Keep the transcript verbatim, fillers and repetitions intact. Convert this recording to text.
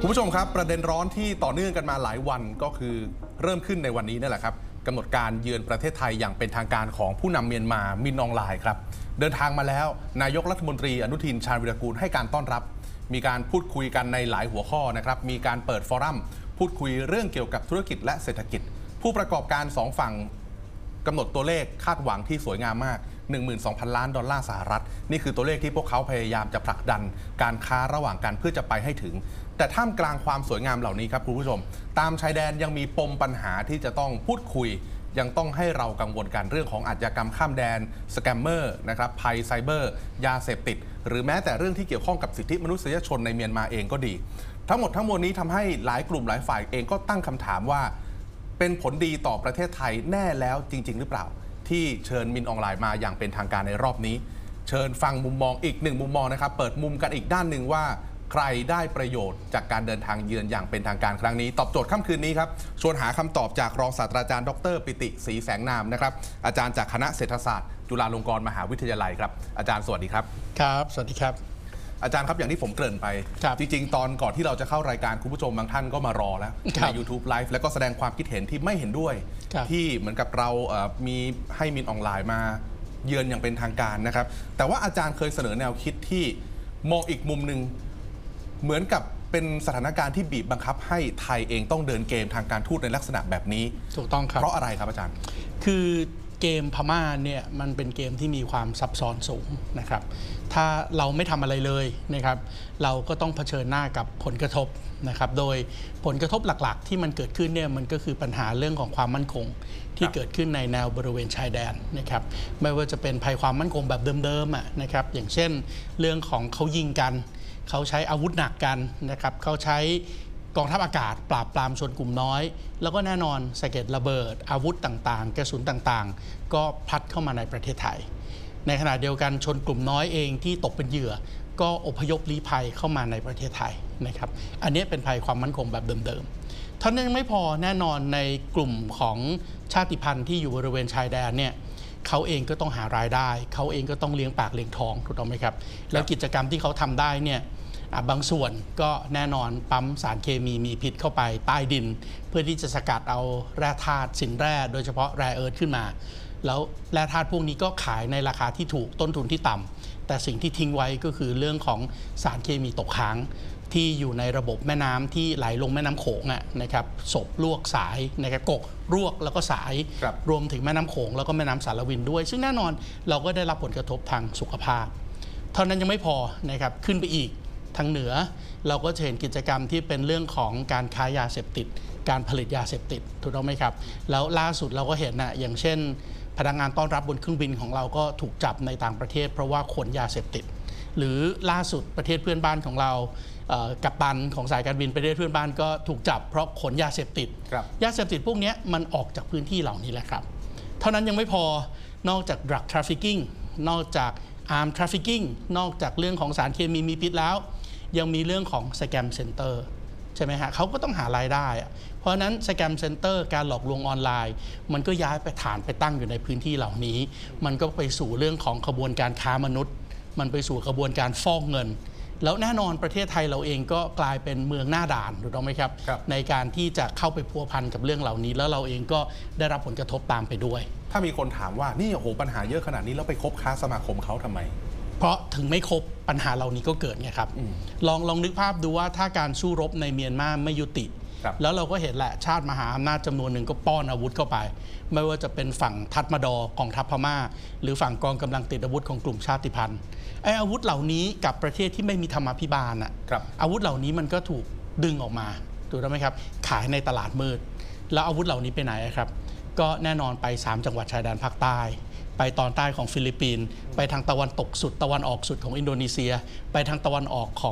คุณผู้ชมครับประเด็นร้อนที่ต่อเนื่องกันมาหลายวันก็คือเริ่มขึ้นในวันนี้นั่นแหละครับกำหนดการเยือนประเทศไทยอย่างเป็นทางการของผู้นำเมียนมามินอองไลน์ครับเดินทางมาแล้วนายกรัฐมนตรีอนุทินชาญวิรากูลให้การต้อนรับมีการพูดคุยกันในหลายหัวข้อนะครับมีการเปิดฟอรัมพูดคุยเรื่องเกี่ยวกับธุรกิจและเศรษฐกิจผู้ประกอบการสองฝั่งกำหนดตัวเลขคาดหวังที่สวยงามมาก หนึ่งหมื่นสองพัน ล้านดอลลาร์สหรัฐนี่คือตัวเลขที่พวกเขาพยายามจะผลักดันการค้าระหว่างกันเพื่อจะไปให้ถึงแต่ท่ามกลางความสวยงามเหล่านี้ครับคุณผู้ชมตามชายแดนยังมีปมปัญหาที่จะต้องพูดคุยยังต้องให้เรากังวลกันเรื่องของอาชญากรรมข้ามแดนสแกมเมอร์นะครับภัยไซเบอร์ยาเสพติดหรือแม้แต่เรื่องที่เกี่ยวข้องกับสิทธิมนุษยชนในเมียนมาเองก็ดีทั้งหมดทั้งมวลนี้ทำให้หลายกลุ่มหลายฝ่ายเองก็ตั้งคำถามว่าเป็นผลดีต่อประเทศไทยแน่แล้วจริงๆหรือเปล่าที่เชิญมินอองไลน์มาอย่างเป็นทางการในรอบนี้เชิญฟังมุมมองอีกหนึ่งมุมมองนะครับเปิดมุมกันอีกด้านหนึ่งว่าใครได้ประโยชน์จากการเดินทางเยือนอย่างเป็นทางการครั้งนี้ตอบโจทย์ค่ำคืนนี้ครับชวนหาคำตอบจากรองศาสตราจารย์ดรปิติศรีแสงนามนะครับอาจารย์จากคณะเศรษฐศาสตร์จุฬาลงกรณ์มหาวิทยาลัยครับอาจารย์สวัสดีครับครับสวัสดีครับอาจารย์ครับอย่างที่ผมเกริ่นไปจริงๆตอนก่อนที่เราจะเข้ารายการคุณผู้ชมบางท่านก็มารอแล้วใน ยูทูบ Live แล้วก็แสดงความคิดเห็นที่ไม่เห็นด้วยที่เหมือนกับเรามีให้มินออนไลน์มาเยือนอย่างเป็นทางการนะครับแต่ว่าอาจารย์เคยเสนอแนวคิดที่มองอีกมุมหนึ่งเหมือนกับเป็นสถานการณ์ที่บีบบังคับให้ไทยเองต้องเดินเกมทางการทูตในลักษณะแบบนี้ถูกต้องครับเพราะอะไรครับอาจารย์คือเกมพม่าเนี่ยมันเป็นเกมที่มีความซับซ้อนสูงนะครับถ้าเราไม่ทำอะไรเลยนะครับเราก็ต้องเผชิญหน้ากับผลกระทบนะครับโดยผลกระทบหลักๆที่มันเกิดขึ้นเนี่ยมันก็คือปัญหาเรื่องของความมั่นคงที่เกิดขึ้นในแนวบริเวณชายแดนนะครับไม่ว่าจะเป็นภัยความมั่นคงแบบเดิมๆนะครับอย่างเช่นเรื่องของเขายิงกันเขาใช้อาวุธหนักกันนะครับเขาใช้กองทัพอากาศปราบปรามชนกลุ่มน้อยแล้วก็แน่นอนสะเก็ดระเบิดอาวุธต่างๆกระสุนต่างๆก็พัดเข้ามาในประเทศไทยในขณะเดียวกันชนกลุ่มน้อยเองที่ตกเป็นเหยื่อก็อพยพลี้ภัยเข้ามาในประเทศไทยนะครับอันนี้เป็นภัยความมั่นคงแบบเดิมๆเท่านั้นยังไม่พอแน่นอนในกลุ่มของชาติพันธุ์ที่อยู่บริเวณชายแดนเนี่ยเขาเองก็ต้องหารายได้เขาเองก็ต้องเลี้ยงปากเลี้ยงท้องถูกต้องไหมครับแล้วกิจกรรมที่เขาทำได้เนี่ยบางส่วนก็แน่นอนปั๊มสารเคมีมีพิษเข้าไปใต้ดินเพื่อที่จะสกัดเอาแร่ธาตุสินแร่โดยเฉพาะแร่เอิร์ธขึ้นมาแล้วแร่ธาตุพวกนี้ก็ขายในราคาที่ถูกต้นทุนที่ต่ำแต่สิ่งที่ทิ้งไว้ก็คือเรื่องของสารเคมีตกค้างที่อยู่ในระบบแม่น้ำที่ไหลลงแม่น้ำโขงนะครับศพลวกสายนะครับกกรวกแล้วก็สาย ร, รวมถึงแม่น้ำโขงแล้วก็แม่น้ำสารวินด้วยซึ่งแน่นอนเราก็ได้รับผลกระทบทางสุขภาพเท่านั้นยังไม่พอนะครับขึ้นไปอีกทางเหนือเราก็เห็นกิจกรรมที่เป็นเรื่องของการค้ายาเสพติดการผลิตยาเสพติดถูกต้องไหมครับแล้วล่าสุดเราก็เห็นนะอย่างเช่นพนักงานต้อนรับบนเครื่องบินของเราก็ถูกจับในต่างประเทศเพราะว่าขนยาเสพติดหรือล่าสุดประเทศเพื่อนบ้านของเรากัปตันของสายการบินประเทศเพื่อนบ้านก็ถูกจับเพราะขนยาเสพติดยาเสพติดพวกนี้มันออกจากพื้นที่เหล่านี้แหละครับเท่านั้นยังไม่พอนอกจาก drug trafficking นอกจาก arm trafficking นอกจากเรื่องของสารเคมีมีพิษแล้วยังมีเรื่องของสแกมเซ็นเตอร์ใช่ไหมฮะเขาก็ต้องหารายได้เพราะฉะนั้นสแกมเซ็นเตอร์การหลอกลวงออนไลน์มันก็ย้ายไปฐานไปตั้งอยู่ในพื้นที่เหล่านี้มันก็ไปสู่เรื่องของขบวนการค้ามนุษย์มันไปสู่ขบวนการฟอกเงินแล้วแน่นอนประเทศไทยเราเองก็กลายเป็นเมืองหน้าด่านถูกต้องไหมครับในการที่จะเข้าไปพัวพันกับเรื่องเหล่านี้แล้วเราเองก็ได้รับผลกระทบตามไปด้วยถ้ามีคนถามว่านี่โอ้โหปัญหาเยอะขนาดนี้แล้วไปคบค้าสมาคมเขาทำไมเพราะถึงไม่ครบปัญหาเหล่านี้ก็เกิดไงครับลองลองนึกภาพดูว่าถ้าการสู้รบในเมียนมาไม่ยุติแล้วเราก็เห็นแหละชาติมหาอำนาจจำนวนหนึ่งก็ป้อนอาวุธเข้าไปไม่ว่าจะเป็นฝั่งทัพมาดอกองทัพพม่าหรือฝั่งกองกำลังติดอาวุธของกลุ่มชาติพันธุ์ไอ้อาวุธเหล่านี้กับประเทศที่ไม่มีธรรมาภิบาลอ่ะอาวุธเหล่านี้มันก็ถูกดึงออกมาถูกต้องไหมครับขายในตลาดมืดแล้วอาวุธเหล่านี้ไปไหนครับก็แน่นอนไปสามจังหวัดชายแดนภาคใต้ไปตอนใต้ของฟิลิปปินส์ไปทางตะวันตกสุดตะวันออกสุดของอินโดนีเซียไปทางตะวันออกของ